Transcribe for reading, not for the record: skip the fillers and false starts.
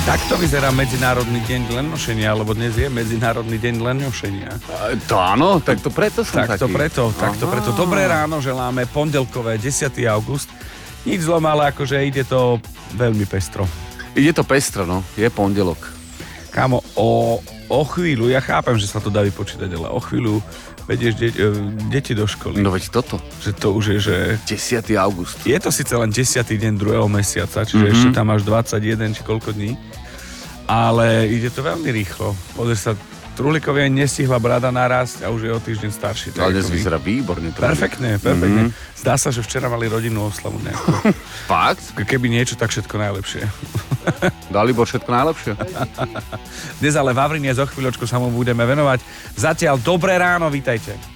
Takto vyzerá Medzinárodný deň len nošenia, lebo dnes je Medzinárodný deň len nošenia. To áno, tak to preto som Takto preto. Dobré ráno želáme, pondelkové, 10. august. Nič zlom, ale akože ide to veľmi pestro. Ide to pestro, no. Je pondelok. Kámo, o chvíľu, ja chápem, že sa to dá vypočítať, ale o chvíľu vedieš deti do školy. No veď toto. Že to už je, že... 10. august. Je to síce len 10. deň 2. mesiaca, čiže ešte tam máš 21 či koľko dní. Ale ide to veľmi rýchlo. Pozri sa, Trulíkovi nestihla brada narásť a už je o týždeň starší. Ale dnes vyzerá výborne. Perfektne. Zdá sa, že včera mali rodinnú oslavu nejakú. Fakt? Keby niečo, tak všetko najlepšie. Dalibor, všetko najlepšie. Dnes ale v Vavrine zo chvíľočku sa mu budeme venovať. Zatiaľ dobré ráno, vítajte.